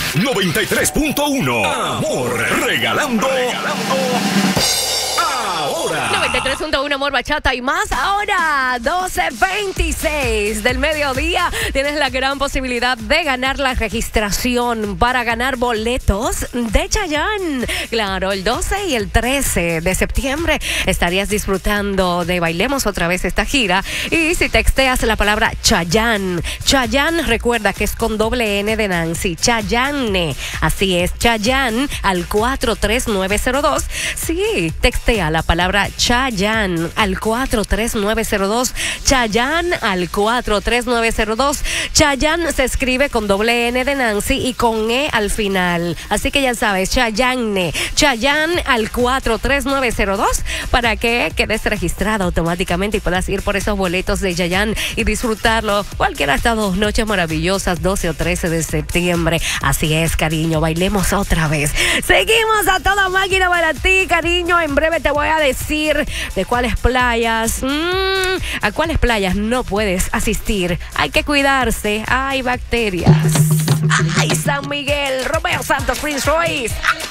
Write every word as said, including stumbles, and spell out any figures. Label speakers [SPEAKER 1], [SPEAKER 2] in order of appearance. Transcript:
[SPEAKER 1] noventa y tres punto uno. Amor, regalando. Regalando. Ahora.
[SPEAKER 2] noventa y tres punto uno Amor, Bachata y más. Ahora, doce veintiséis del mediodía, tienes la gran posibilidad de ganar la registración para ganar boletos de Chayanne. Claro, el doce y el trece de septiembre estarías disfrutando de Bailemos Otra Vez esta gira. Y si texteas la palabra Chayanne, Chayanne, recuerda que es con doble N de Nancy, Chayanne. Así es, Chayanne al cuatro tres nueve cero dos. Sí, textea la palabra Chayanne al cuatro tres nueve cero dos. Chayanne al cuatro tres nueve cero dos. Chayanne se escribe con doble N de Nancy y con E al final. Así que ya sabes, Chayanne. Chayanne al cuatro tres nueve cero dos para que quedes registrado automáticamente y puedas ir por esos boletos de Chayanne y disfrutarlo cualquiera de estas dos noches maravillosas, doce o trece de septiembre. Así es, cariño, bailemos otra vez. Seguimos a toda máquina para ti, cariño. En breve te voy a decir de cuáles playas, mmm, a cuáles playas no puedes asistir. Hay que cuidarse, hay bacterias. Ay, San Miguel, Romeo Santos, Prince Royce.